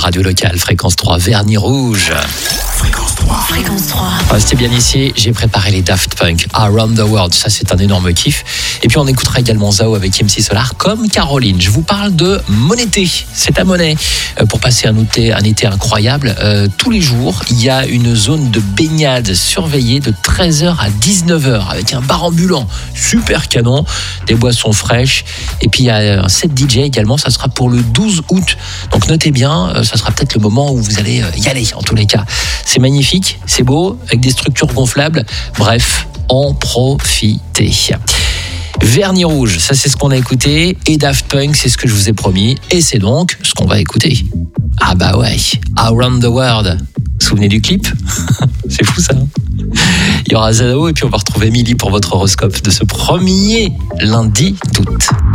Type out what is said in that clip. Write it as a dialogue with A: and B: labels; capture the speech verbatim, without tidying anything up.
A: radio locale, Fréquence trois, Vernis Rouge.
B: Fréquence trois.
C: Fréquence trois.
A: Ah, c'était bien ici, j'ai préparé les Daft Punk, Around the World, ça c'est un énorme kiff. Et puis on écoutera également Zao avec M C Solar comme Caroline. Je vous parle de Monété, c'est à Monnaie. Euh, pour passer un été, un été incroyable, euh, tous les jours, il y a une zone de baignade surveillée de treize heures à dix-neuf heures avec un bar ambulant, super canon, des boissons fraîches. Et puis il y a un set D J également, ça sera pour le douze août. Donc notez bien, euh, ça sera peut-être le moment où vous allez y aller en tous les cas. C'est magnifique, c'est beau, avec des structures gonflables. Bref, en profitez. Vernis Rouge, ça c'est ce qu'on a écouté. Et Daft Punk, c'est ce que je vous ai promis. Et c'est donc ce qu'on va écouter. Ah bah ouais, Around the World. Souvenez du clip? C'est fou ça. Hein, il y aura Zao et puis on va retrouver Émilie pour votre horoscope de ce premier lundi d'août.